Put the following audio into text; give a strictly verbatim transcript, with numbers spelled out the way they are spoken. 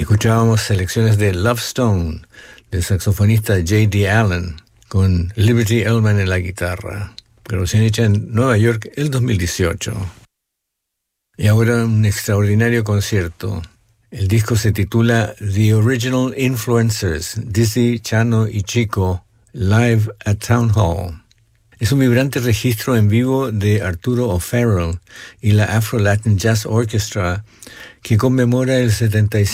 Escuchábamos selecciones de Love Stone, del saxofonista J D Allen, con Liberty Ellman en la guitarra, grabación hecha en Nueva York el dos mil dieciocho. Y ahora un extraordinario concierto. El disco se titula The Original Influencers, Dizzy, Chano y Chico, Live at Town Hall. Es un vibrante registro en vivo de Arturo O'Farrell y la Afro Latin Jazz Orchestra que conmemora el setenta y cinco